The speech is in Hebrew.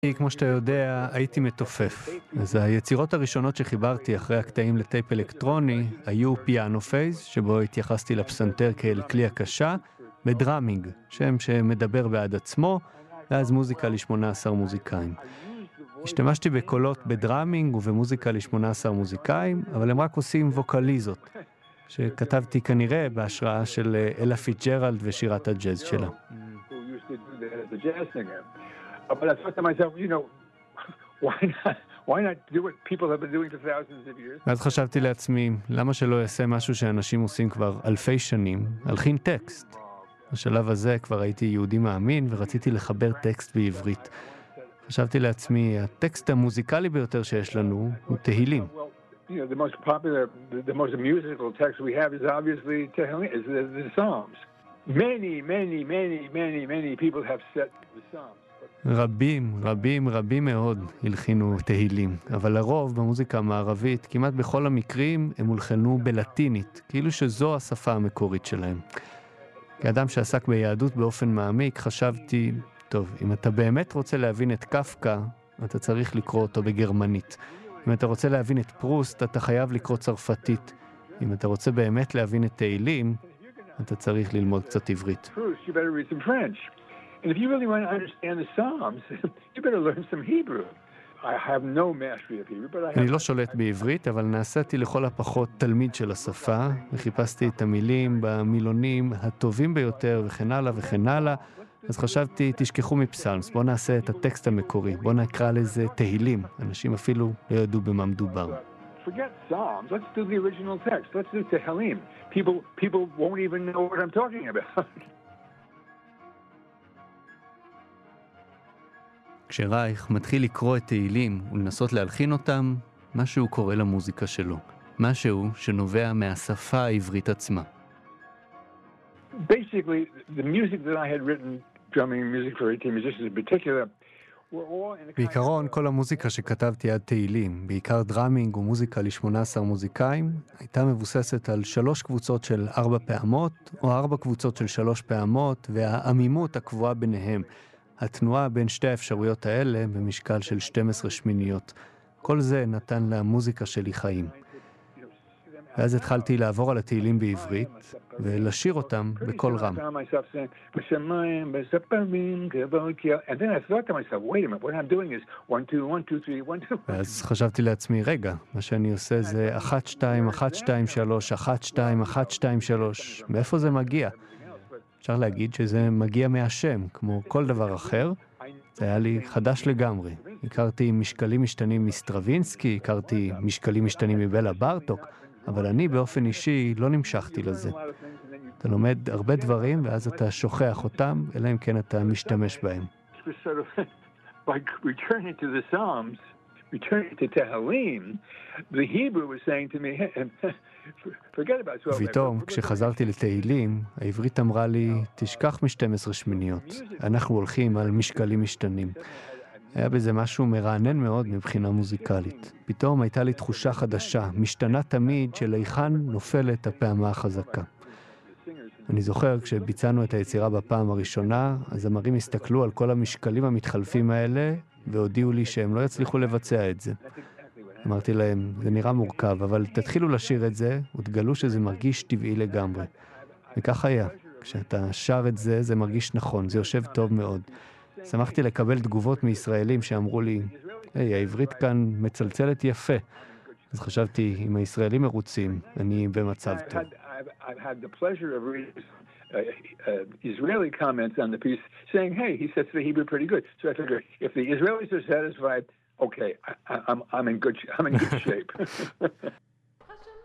כמו שאתה יודע, הייתי מתופף. אז היצירות הראשונות שחיברתי אחרי הקטעים לטייפ אלקטרוני היו פיאנו פייס, שבו התייחסתי לפסנתר כאל כלי הקשה, ודרמינג, שם שמדבר בעד עצמו, ואז מוזיקה ל-18 מוזיקאים. השתמשתי בקולות בדרמינג ובמוזיקה ל-18 מוזיקאים, אבל הם רק עושים ווקליזות, שכתבתי כנראה בהשראה של אלה פיטג'רלד ושירת הג'אז שלה. But I thought to myself, why not do what people have been doing for thousands of years? אז חשבתי לעצמי, למה שלא יעשה משהו שאנשים עושים כבר אלפי שנים, הלחין טקסט. בשלב הזה כבר הייתי יהודי מאמין ורציתי לחבר טקסט בעברית. חשבתי לעצמי, הטקסט המוזיקלי ביותר שיש לנו הוא תהילים. The most popular, the most musical text we have is obviously Tehillim, is the Psalms. Many people have said the Psalms. רבים מאוד הלחינו תהילים, אבל לרוב במוזיקה המערבית, כמעט בכל המקרים, הם הולחנו בלטינית, כאילו שזו השפה המקורית שלהם. כאדם שעסק ביהדות באופן מעמיק, חשבתי, טוב, אם אתה באמת רוצה להבין את קפקא, אתה צריך לקרוא אותו בגרמנית. אם אתה רוצה להבין את פרוסט, אתה חייב לקרוא צרפתית. אם אתה רוצה באמת להבין את תהילים, אתה צריך ללמוד קצת עברית. And if you really want to understand the Psalms, you better learn some Hebrew. I have no mastery of Hebrew, but I have... אני לא שולט בעברית, אבל נעשיתי לכל הפחות תלמיד של השפה, וחיפשתי את המילים במילונים הטובים ביותר, וכן הלאה וכן הלאה. אז חשבתי, תשכחו מפסלמס, בואו נעשה את הטקסט המקורי, בואו נקרא לזה תהילים. אנשים אפילו לא ידעו במה מדובר. Forget Psalms, let's do the original text, let's do Tehillim. People won't even know what I'm talking about. כשרייך מתחיל לקרוא את תהילים ולנסות להלחין אותם, משהו קורה למוזיקה שלו. משהו שנובע מהשפה העברית עצמה. Basically, the music that I had written, drumming music for 18 musicians in particular, were all in a kind בעיקרון, כל המוזיקה שכתבתי עד תהילים, בעיקר דרמינג ומוזיקה ל-18 מוזיקאים, הייתה מבוססת על 3 קבוצות של 4 פעמות, או 4 קבוצות של 3 פעמות, והעמימות הקבועה ביניהם. התנועה בין שתי האפשרויות האלה במשקל של 12 שמיניות. כל זה נתן למוזיקה שלי חיים. ואז התחלתי לעבור על התהילים בעברית, ולשיר אותם בכל רם. ואז חשבתי לעצמי, רגע, מה שאני עושה זה 1, 2, 1, 2, 3, 1, 2, 1, 2, 3. מאיפה זה מגיע? אפשר להגיד שזה מגיע מהשם, כמו כל דבר אחר. זה היה לי חדש לגמרי. הכרתי משקלים משתנים מסטרווינסקי, הכרתי משקלים משתנים מבלה בארטוק, אבל אני באופן אישי לא נמשכתי לזה. אתה לומד הרבה דברים ואז אתה שוכח אותם, אלא אם כן אתה משתמש בהם. Returning to Tehillim, the Hebrew was saying to me, forget about 12. ופתאום, כשחזרתי לתהילים, העברית אמרה לי, תשכח מ-12 שמיניות. אנחנו הולכים על משקלים משתנים. היה בזה משהו מרענן מאוד מבחינה מוזיקלית. פתאום הייתה לי תחושה חדשה, משתנה תמיד שלהיכן נופלת הפעמה החזקה. אני זוכר כשביצענו את היצירה בפעם הראשונה, הזמרים הסתכלו על כל המשקלים המתחלפים האלה, והודיעו לי שהם לא יצליחו לבצע את זה. אמרתי להם, זה נראה מורכב, אבל תתחילו לשיר את זה, ותגלו שזה מרגיש טבעי לגמרי. וכך היה. כשאתה שר את זה, זה מרגיש נכון, זה יושב טוב מאוד. שמחתי לקבל תגובות מישראלים שאמרו לי, היי, העברית כאן מצלצלת יפה. אז חשבתי, אם הישראלים מרוצים, אני במצב טוב. I've had the pleasure of reading Israeli comments on the piece saying, hey, he says the Hebrew pretty good. So I figured, if the Israelis are satisfied, okay, I'm in good shape.